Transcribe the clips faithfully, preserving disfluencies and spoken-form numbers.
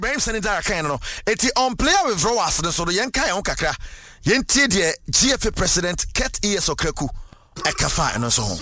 Brahim Sanidara kan no eti on player withdrawals no so no yen kan on kakra yen tie de G F A president Ket E S Okreku ekafa no so ho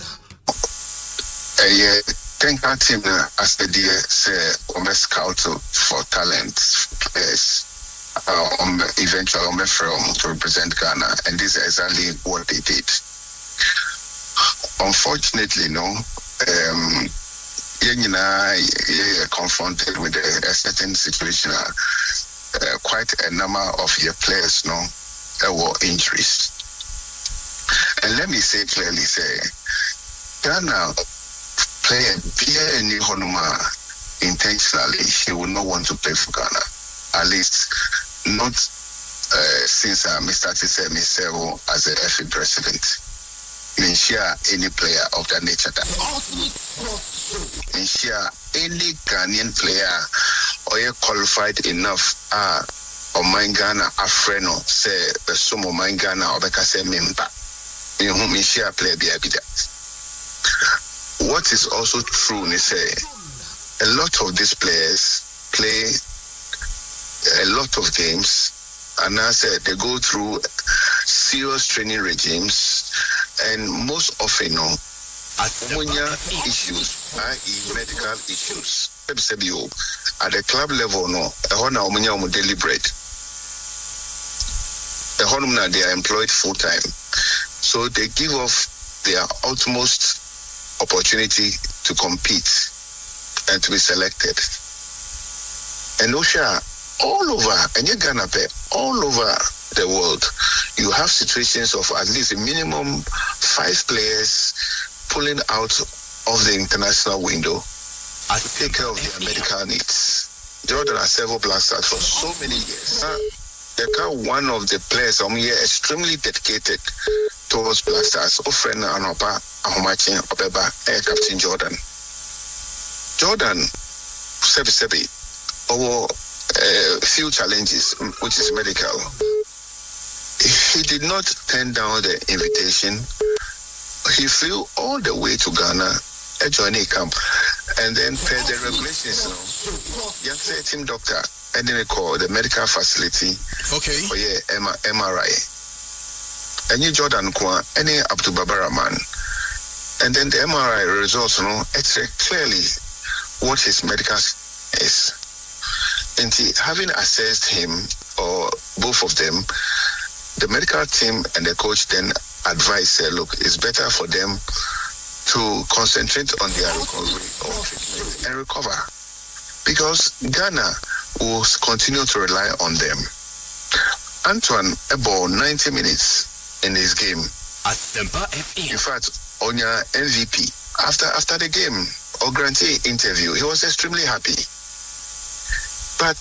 eh yeah think our team uh, as the dear say on scout for talent players uh, on eventually on from to represent Ghana, and this is exactly what they did. Unfortunately, no um you know, confronted with a, a certain situation, uh, quite a number of your players, no, uh, were injuries. And let me say clearly, say, Ghana player Pierre Nihonuma intentionally, he will not want to play for Ghana. At least not uh, since uh, Mister Tise Misero as a F A president. Share any player of that nature. Share any Ghanaian player or you qualified enough uh or my Ghana Afreno say the sum of my Ghana or because say member. In whom share player be that. What is also true is say a lot of these players play a lot of games and I said they go through serious training regimes. And most often, no, ammonia issues, that is medical issues. At the club level, no, a honor ammonia will deliberate. The honor they are employed full time, so they give off their utmost opportunity to compete and to be selected. And Osha, all over, and you're gonna pay all over the world. You have situations of at least a minimum five players pulling out of the international window to take care of their medical needs. Jordan has several Black Stars for so many years. They are one of the players um, here extremely dedicated towards Black Stars. Offering Anopa Ahomachi Obeba, Air Captain Jordan. Jordan, Sebi Sebi, over a few challenges, which is medical. He did not turn down the invitation. He flew all the way to Ghana, a joining camp, and then per the regulations, you know, young team doctor, and then they call the medical facility. Okay. For yeah, M R I. And you Jordan Kwa, any Abdul Babaraman, and then the M R I results, you know, it's clearly what his medical is. And he, having assessed him or both of them, the medical team and the coach then advised, uh, look, it's better for them to concentrate on their recovery or treatment and recover. Because Ghana will continue to rely on them. Antoine, about ninety minutes in his game. In fact, on your M V P, after after the game, or Grantee interview, he was extremely happy. But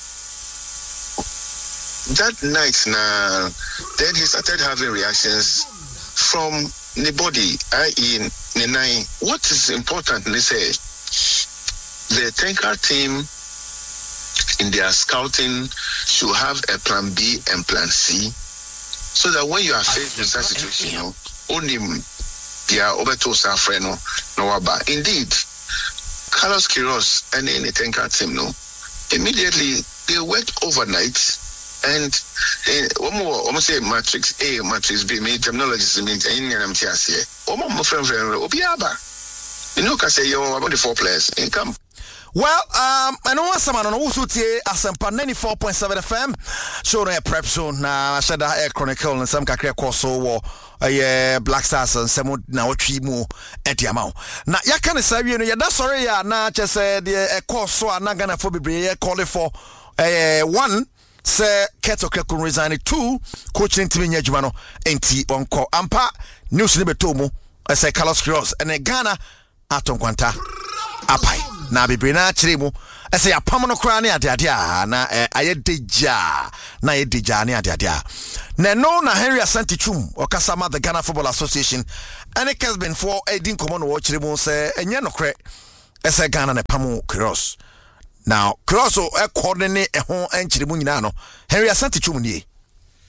that night now, then he started having reactions from the body, that is, Nenai. What is important, they say, the Tenka team in their scouting should have a plan B and plan C, so that when you are faced with that situation, you know, only they are over to Safreno, no about. Indeed, Carlos Queiroz and any Tenka team, no, immediately they worked overnight. And one more, almost say matrix A, matrix B, me terminologies mean any and I'm here. One more friend, Obiaba. You know, can say you're about the four players in camp. Well, um, I know someone on also Asempa ninety-four point seven F M. Show a prep zone. Now, I said that Air Chronicle and some Kakria Koso war. Uh, Black Stars and some now three more at the amount. Now, ya can say, you know, yeah, that's sorry, yeah, now just said the course so I'm not gonna for be call it for uh, one. Sir Ket Okreku resign two coaching team in Yajumano and T on call Ampa News Libetomo I say Carlos Queiroz and a Ghana Aton Quanta Apai Nabi Brina Chirimu I say a Pamano Crani at Yadia na I deja na deja ni at Yadia Nano na Henry Asante Chum or Kasama the Ghana Football Association and it has been for a din common watch Chirimu say and Yanokre as a Ghana and Pamo Queiroz. Now, Crosso a coordinate a home and Chirimunano, Henry Asante Chumni.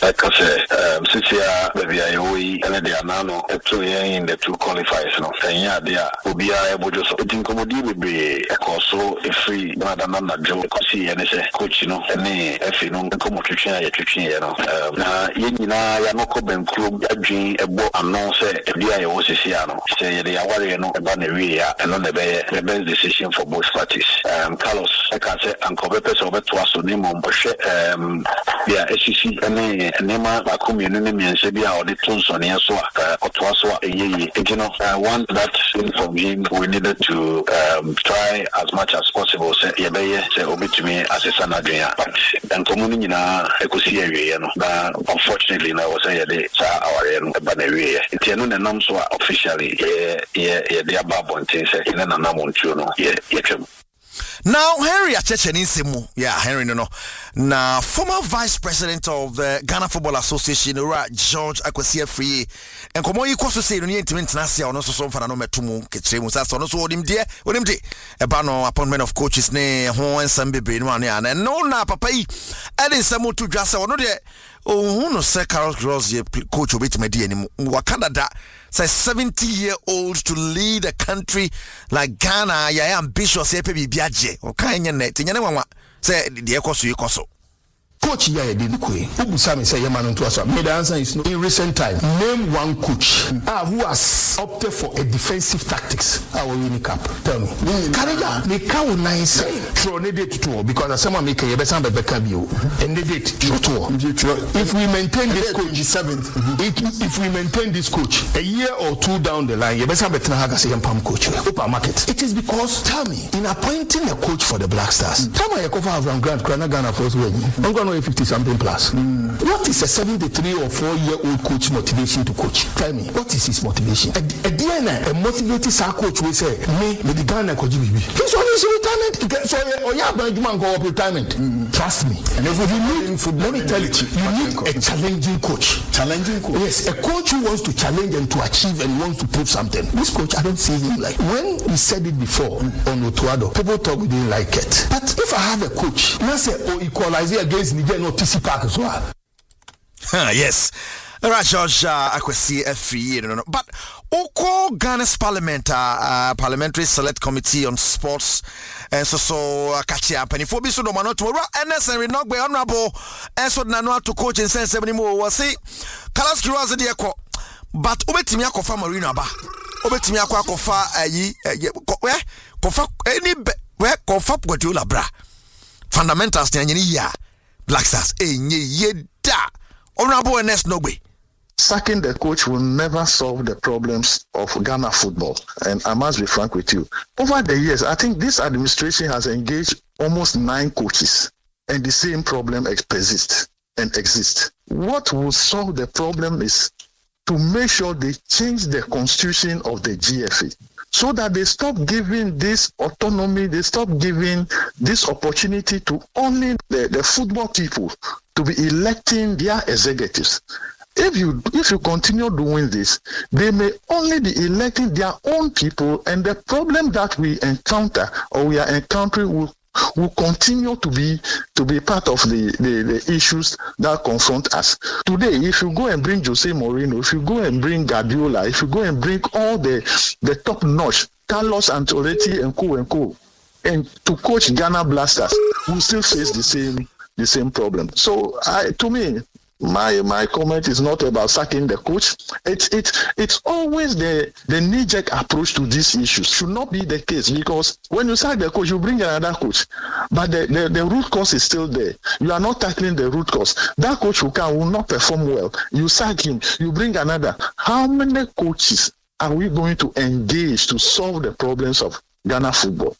Like I say, um, Sitia, maybe I owe and the Anano, a two year in the two qualifiers, no, and yeah, they are, will be able to support Commodity will be a course so if free, rather than that Joe, see, and it's a coach, you know, and if you know, the competition, you're teaching, you know, now, you know, you're not coming club, a dream, a book, and no, say, if the I was a Siano, say, they are worried, you know, about the rear, and on the best decision for both parties. Um, Carlos, I can say, and Cobeppes over to us, so name on um, yeah, S C C, and Nema Bakumuni and Sebia or the Tunson, Yaswa, or Twaswa, you know, I want that from him. We needed to um, try as much as possible. Say, Yabaya, say, Obi to me as a son, Adria, but and communing in a area, but unfortunately, I was a day, our Banneria. It's a non and so officially, yeah, yeah, they are Babu and things, and then I'm on Juno, yeah, yeah. Now, Henry Achecheninsimu, yeah, Henry, no, no. Now, former vice president of the Ghana Football Association, George Akwesia Free, and come on, you could say, you need to international, no, so for no metumu, Ketchemus, that's also what him dear, what him did. A banner appointment of coaches, nay, Ho and Sambi Brain, and no, na, papa, adding some more to just or no, there. Oh, who no, Sir Carlos Gross, coach of it, my dear, Wakanda that. Say seventy year old to lead a country like Ghana, ya ambitious, ya pebi biaje, or kanya net, and say the ecoso, ecoso. Coach Yaya Didukwe, who Sami say Yaman to us. Made the answer is no. In recent time, name one coach ah, who has opted for a defensive tactics. Our winning cap. Tell me. Canada, they can't nice throw ne date to because someone make a better become you and they date to if we maintain this coach seventh, if we maintain this coach a year or two down the line, you better better have a second palm coach. Open market. It is because tell me in appointing a coach for the Black Stars, tell me a cover from Grand Ghana first win. I'm going to fifty something plus. Mm. What is a seventy-three or four year old coach motivation to coach? Tell me, what is his motivation? A, a D N A, a motivated star coach will say, me, me the Ghana coach B B. He's on his retirement. So, oh yeah, but you man go up retirement. Mm. Trust me. And if you need football, let me tell you, you need a challenging coach. Challenging coach. Yes, a coach who wants to challenge and to achieve and wants to prove something. This coach, I don't see him like. When he said it before mm. on Otuado, people thought we didn't like it. But if I have a coach, let's say, oh, equalize against Niger, no T C Park as well. Yes. All right, George, uh, I could see a free, no, no. But Oko Ghana's Parliament, uh, uh, Parliamentary Select Committee on Sports, and so so uh, catch up. And if we so no man to N S and not be honorable, and so now to coach and send seventy more. Was see, Carlos Quiroz the echo, but Obetimi Akofa Marina Ba, Obetimi Akofa, eh, where Kofa any where Kofa Guardiola bra fundamentals ya. Black Stars, eh, ye da. Honorable Ernest Nogbe. Sacking the coach will never solve the problems of Ghana football. And I must be frank with you. Over the years, I think this administration has engaged almost nine coaches, and the same problem persists and exists. What will solve the problem is to make sure they change the constitution of the G F A, so that they stop giving this autonomy, they stop giving this opportunity to only the, the football people to be electing their executives. If you if you continue doing this, they may only be electing their own people, and the problem that we encounter or we are encountering will will continue to be to be part of the, the, the issues that confront us. Today, if you go and bring Jose Mourinho, if you go and bring Guardiola, if you go and bring all the, the top-notch, Carlos Ancelotti and co and co, and to coach Ghana Blasters, we still face the same the same problem. So, I, to me, My my comment is not about sacking the coach. It's it's it's always the the knee-jerk approach to these issues. Should not be the case, because when you sack the coach, you bring another coach, but the, the, the root cause is still there. You are not tackling the root cause. That coach who can will not perform well. You sack him, you bring another. How many coaches are we going to engage to solve the problems of Ghana football?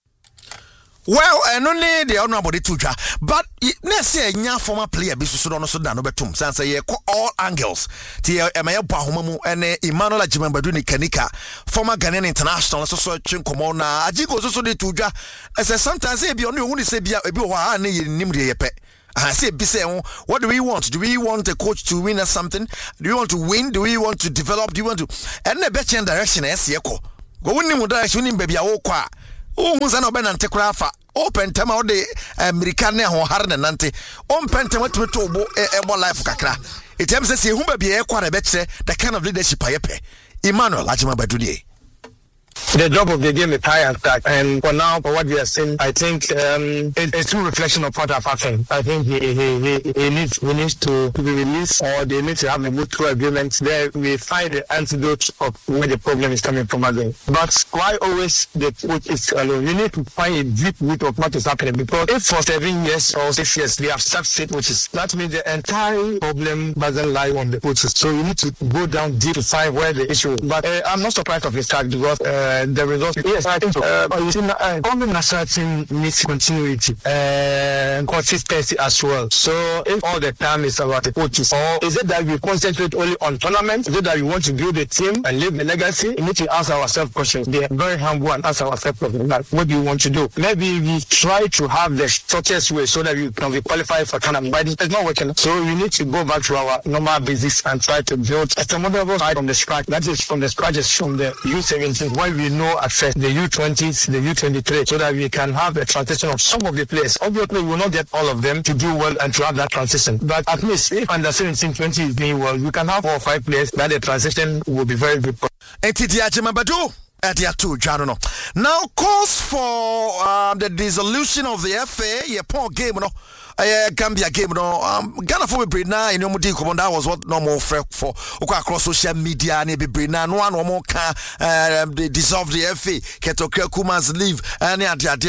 Well, and only the honorable Tuja, but let's say a former player be so no so down betum sans say all angles. Tia Emaya Bahumu and Emmanuel Jimambaduni Kanika, former Ghanaian international, so so Chinkomona, Ajiko so de Tuja. I say sometimes say be only only say be a nimri yepe. I say, what do we want? Do we want a coach to win or something? Do we want to win? Do we want to develop? Do you want to? And the better direction is Yeko. Go in direction in baby. Oh, who's an open and take rafa? open time out the American or Harden Nante. On pentama to Tobo a life kakra. It tells us whom be a quite a better the kind of leadership I pay. Emmanuel Ajima Badudi. The job of the game is high and stack, and for now, for what we are seeing, I think um, it, it's a reflection of what has happened. I think he, he, he, he needs he needs to, to be released, or they need to have a mutual agreement. There we find the antidote of where the problem is coming from again. But why always the coach is alone? You need to find a deep root of what is happening, because if for seven years or six years we have succeeded, which is that means the entire problem doesn't lie on the coaches. So you need to go down deep to find where the issue is. But uh, I'm not surprised of his start because. Uh, the results. Yes, I think so. Uh, but you see, uh, all the national team needs continuity and consistency as well. So, if all the time is about the coaches, or is it that we concentrate only on tournaments? Is it that we want to build a team and leave a legacy? We need to ask ourselves questions. They are very humble and ask ourselves questions. Like, what do you want to do? Maybe we try to have the shortest way so that we can be qualified for tournament, but it's not working. So, we need to go back to our normal basics and try to build a model side from the scratch. That is from the scratch, is from the U seventeen, where we know affect the U twenties, the U twenty-three, so that we can have a transition of some of the players. Obviously, we will not get all of them to do well and to have that transition. But at least if under seventeen twenty is doing well, we can have four or five players that the transition will be very good. Now calls for uh, the dissolution of the F A, yeah, poor game, no. Uh, Gambia game no um Ghana for be na in your that was what normal for for across social media and be na no one more can uh, dissolve the F A Ketokre Kuman's leave and